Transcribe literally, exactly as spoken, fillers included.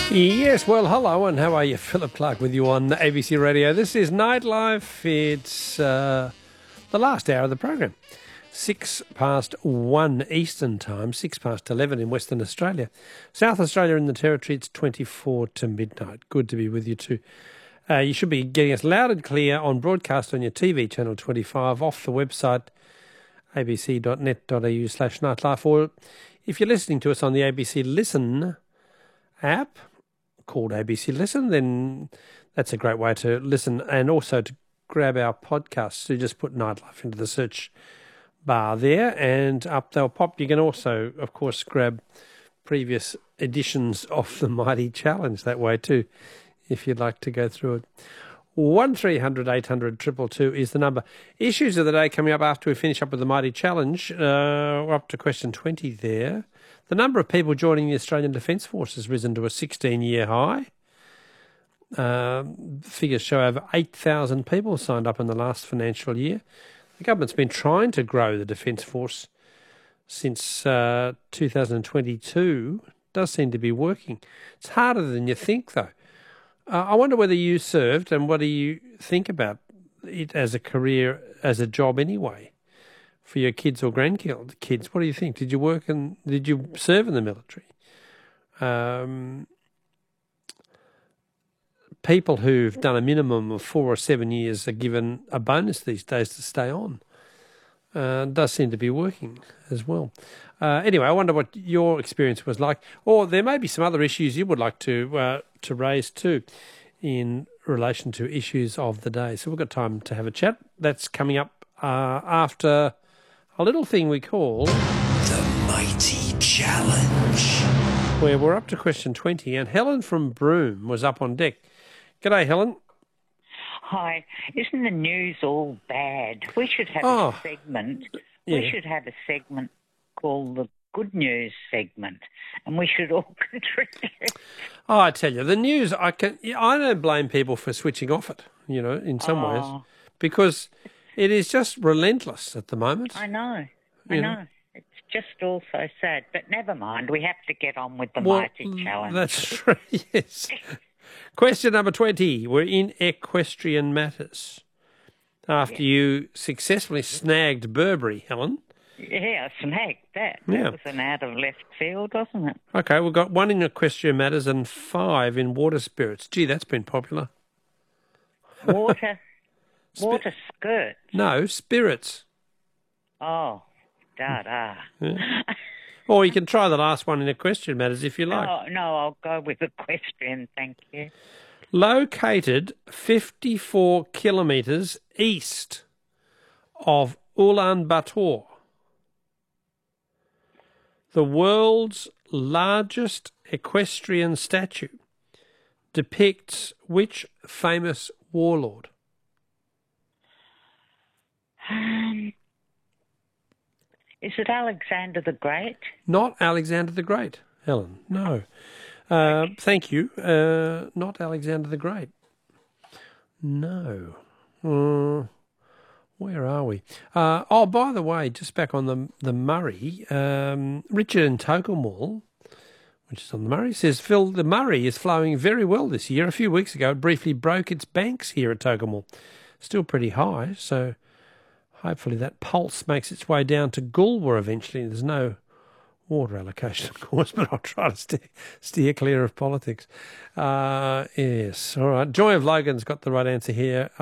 Yes, well, hello, and how are you? Philip Clark with you on A B C Radio. This is Nightlife. It's uh, the last hour of the program. Six past one Eastern Time, six past eleven in Western Australia. South Australia and the Territory, it's twenty-four to midnight. Good to be with you too. Uh, you should be getting us loud and clear on broadcast on your T V channel twenty-five, off the website a b c dot net dot a u slash nightlife, or if you're listening to us on the A B C Listen app, called A B C Listen, then that's a great way to listen, and also to grab our podcasts. So just put Nightlife into the search bar there, and up they'll pop. You can also, of course, grab previous editions of the Mighty Challenge that way too, if you'd like to go through it. one three hundred eight hundred two two two is the number. Issues of the day coming up after we finish up with the Mighty Challenge. Uh, we're up to question twenty there. The number of people joining the Australian Defence Force has risen to a sixteen-year high. Um, figures show over eight thousand people signed up in the last financial year. The government's been trying to grow the Defence Force since uh, two thousand twenty-two. It does seem to be working. It's harder than you think, though. Uh, I wonder whether you served, and what do you think about it as a career, as a job anyway? For your kids or grandkids, what do you think? Did you work and did you serve in the military? Um, people who've done a minimum of four or seven years are given a bonus these days to stay on. Uh, it does seem to be working as well. Uh, anyway, I wonder what your experience was like, or there may be some other issues you would like to uh, to raise too, in relation to issues of the day. So we've got time to have a chat. That's coming up uh, after a little thing we call The Mighty Challenge, where we're up to question twenty, and Helen from Broome was up on deck. G'day, Helen. Hi. Isn't the news all bad? We should have Oh, a segment. yeah. We should have a segment called the Good News segment, and we should all contribute. Oh, I tell you, the news, I can, I don't blame people for switching off it, you know, in some Oh. ways, because it is just relentless at the moment. I know. I You know. know. It's just all so sad. But never mind. We have to get on with the Well, Mighty Challenge. That's true, yes. Question number twenty. We're in equestrian matters. After you successfully snagged Burberry, Helen. Yeah, I snagged that. Yeah. That was an out of left field, wasn't it? Okay, we've got one in equestrian matters and five in water spirits. Gee, that's been popular. Water, water skirts. No, spirits. Oh, da-da. Yeah. Or you can try the last one in equestrian matters if you like. No, no, I'll go with equestrian, thank you. Located fifty-four kilometres east of Ulaanbaatar, the world's largest equestrian statue depicts which famous warlord? Um, is it Alexander the Great? Not Alexander the Great, Helen. No. Uh, thank you. Uh, not Alexander the Great. No. Uh, where are we? Uh, oh, by the way, just back on the the Murray, um, Richard in Tocumwal, which is on the Murray, says, Phil, the Murray is flowing very well this year. A few weeks ago, it briefly broke its banks here at Tocumwal. Still pretty high, so hopefully that pulse makes its way down to Goolwa eventually. There's no water allocation, of course, but I'll try to steer, steer clear of politics. Uh, yes, all right. Joy of Logan's got the right answer here.